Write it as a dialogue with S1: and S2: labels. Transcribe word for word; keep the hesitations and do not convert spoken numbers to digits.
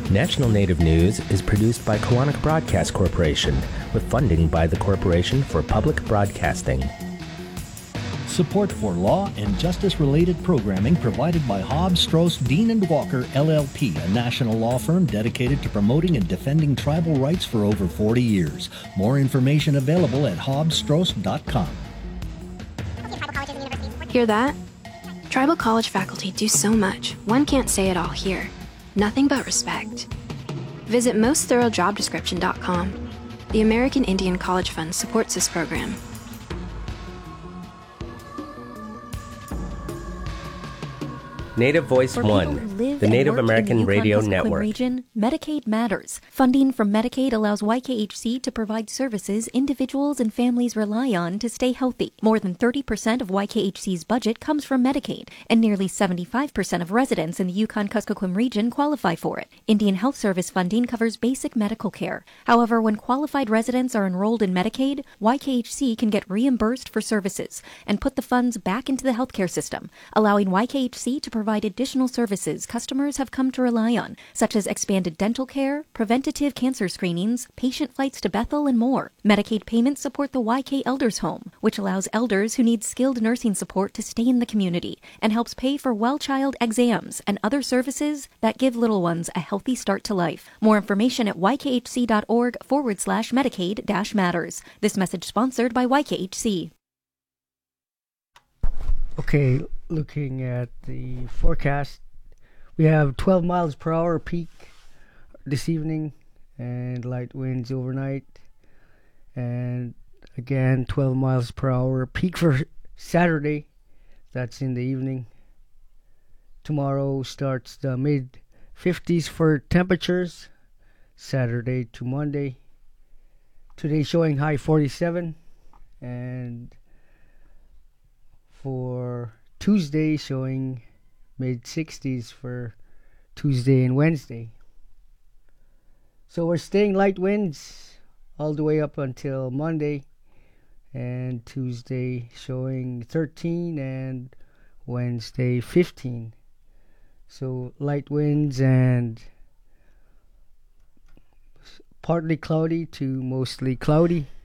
S1: National Native News is produced by Koahnic Broadcast Corporation with funding by the Corporation for Public Broadcasting.
S2: Support for law and justice-related programming provided by Hobbs, Strauss, Dean and Walker, L L P, a national law firm dedicated to promoting and defending tribal rights for over forty years. More information available at hobbs strauss dot com.
S3: Hear that? Tribal college faculty do so much, one can't say it all here. Nothing but respect. Visit most thorough job description dot com. The American Indian College Fund supports this program.
S1: Native Voice
S4: For
S1: One, the Native American Radio Network.
S4: Region, Medicaid matters. Funding from Medicaid allows Y K H C to provide services individuals and families rely on to stay healthy. More than thirty percent of Y K H C's budget comes from Medicaid, and nearly seventy-five percent of residents in the Yukon-Kuskokwim region qualify for it. Indian Health Service funding covers basic medical care. However, when qualified residents are enrolled in Medicaid, Y K H C can get reimbursed for services and put the funds back into the healthcare system, allowing Y K H C to provide additional services customers have come to rely on, such as expanded dental care, preventative cancer screenings, patient flights to Bethel, and more. Medicaid payments support the Y K Elders Home, which allows elders who need skilled nursing support to stay in the community and helps pay for well child exams and other services that give little ones a healthy start to life. More information at ykhc.org forward slash Medicaid dash matters. This message sponsored by Y K H C.
S5: Okay, looking at the forecast, we have twelve miles per hour peak this evening and light winds overnight, and again twelve miles per hour peak for Saturday. That's in the evening. Tomorrow starts the mid fifties for temperatures, Saturday to Monday. Today showing high forty-seven, and for Tuesday showing mid sixties for Tuesday and Wednesday. So we're staying light winds all the way up until Monday, and Tuesday showing thirteen and Wednesday fifteen. So light winds and partly cloudy to mostly cloudy.